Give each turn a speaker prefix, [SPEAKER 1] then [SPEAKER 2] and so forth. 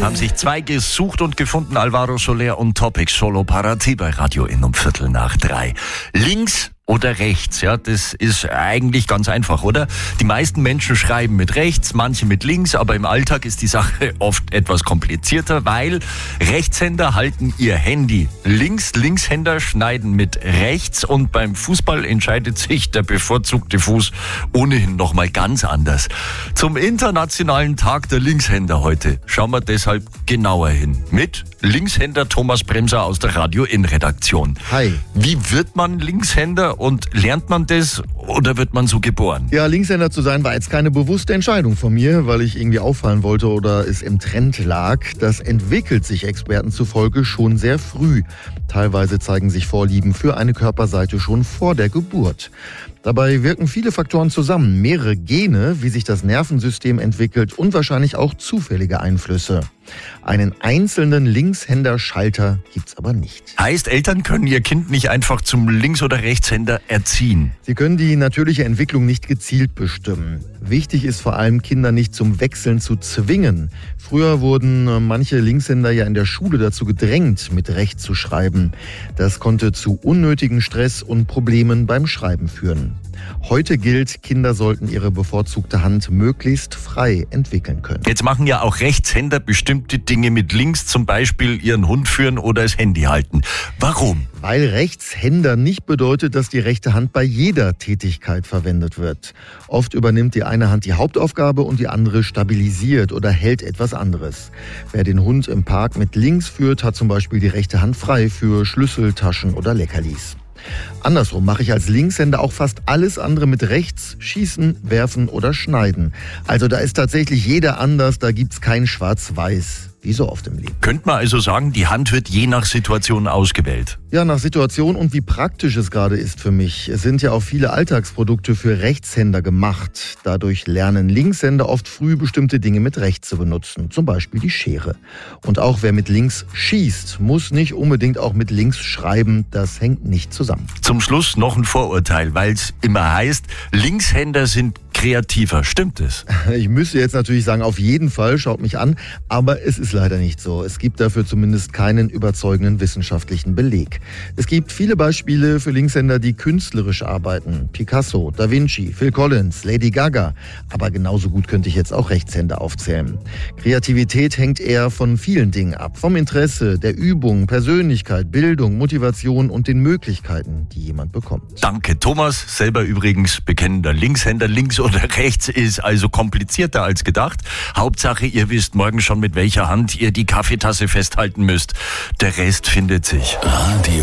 [SPEAKER 1] haben sich zwei gesucht und gefunden, Alvaro Soler und Topic Solo Parati bei Radio in um 2:45. Links oder rechts, ja, das ist eigentlich ganz einfach, oder? Die meisten Menschen schreiben mit rechts, manche mit links, aber im Alltag ist die Sache oft etwas komplizierter, weil Rechtshänder halten ihr Handy links, Linkshänder schneiden mit rechts und beim Fußball entscheidet sich der bevorzugte Fuß ohnehin nochmal ganz anders. Zum Internationalen Tag der Linkshänder heute schauen wir deshalb genauer hin mit Linkshänder Thomas Bremser aus der Radio-In-Redaktion.
[SPEAKER 2] Hi.
[SPEAKER 1] Wie wird man Linkshänder und lernt man das oder wird man so geboren?
[SPEAKER 2] Ja, Linkshänder zu sein war jetzt keine bewusste Entscheidung von mir, weil ich irgendwie auffallen wollte oder es im Trend lag. Das entwickelt sich Experten zufolge schon sehr früh. Teilweise zeigen sich Vorlieben für eine Körperseite schon vor der Geburt. Dabei wirken viele Faktoren zusammen, mehrere Gene, wie sich das Nervensystem entwickelt und wahrscheinlich auch zufällige Einflüsse. Einen einzelnen Linkshänder-Schalter gibt's aber nicht.
[SPEAKER 1] Heißt, Eltern können ihr Kind nicht einfach zum Links- oder Rechtshänder erziehen?
[SPEAKER 2] Sie können die natürliche Entwicklung nicht gezielt bestimmen. Wichtig ist vor allem, Kinder nicht zum Wechseln zu zwingen. Früher wurden manche Linkshänder ja in der Schule dazu gedrängt, mit rechts zu schreiben. Das konnte zu unnötigen Stress und Problemen beim Schreiben führen. Heute gilt, Kinder sollten ihre bevorzugte Hand möglichst frei entwickeln können.
[SPEAKER 1] Jetzt machen ja auch Rechtshänder bestimmte Dinge mit links, zum Beispiel ihren Hund führen oder das Handy halten. Warum?
[SPEAKER 2] Weil Rechtshänder nicht bedeutet, dass die rechte Hand bei jeder Tätigkeit verwendet wird. Oft übernimmt die eine Hand die Hauptaufgabe und die andere stabilisiert oder hält etwas anderes. Wer den Hund im Park mit links führt, hat zum Beispiel die rechte Hand frei für Schlüssel, Taschen oder Leckerlis. Andersrum mache ich als Linkshänder auch fast alles andere mit rechts, schießen, werfen oder schneiden. Also da ist tatsächlich jeder anders, da gibt's kein Schwarz-Weiß, wie so oft im Leben.
[SPEAKER 1] Könnte man also sagen, die Hand wird je nach Situation ausgewählt?
[SPEAKER 2] Ja, nach Situation und wie praktisch es gerade ist für mich. Es sind ja auch viele Alltagsprodukte für Rechtshänder gemacht. Dadurch lernen Linkshänder oft früh bestimmte Dinge mit rechts zu benutzen, zum Beispiel die Schere. Und auch wer mit links schießt, muss nicht unbedingt auch mit links schreiben. Das hängt nicht zusammen.
[SPEAKER 1] Zum Schluss noch ein Vorurteil, weil es immer heißt, Linkshänder sind kreativer. Stimmt es?
[SPEAKER 2] Ich müsste jetzt natürlich sagen, auf jeden Fall, schaut mich an, aber es ist leider nicht so. Es gibt dafür zumindest keinen überzeugenden wissenschaftlichen Beleg. Es gibt viele Beispiele für Linkshänder, die künstlerisch arbeiten. Picasso, Da Vinci, Phil Collins, Lady Gaga. Aber genauso gut könnte ich jetzt auch Rechtshänder aufzählen. Kreativität hängt eher von vielen Dingen ab. Vom Interesse, der Übung, Persönlichkeit, Bildung, Motivation und den Möglichkeiten, die jemand bekommt.
[SPEAKER 1] Danke, Thomas. Selber übrigens bekennender Linkshänder. Links oder rechts ist also komplizierter als gedacht. Hauptsache, ihr wisst morgen schon, mit welcher Hand ihr die Kaffeetasse festhalten müsst. Der Rest findet sich.
[SPEAKER 3] Radio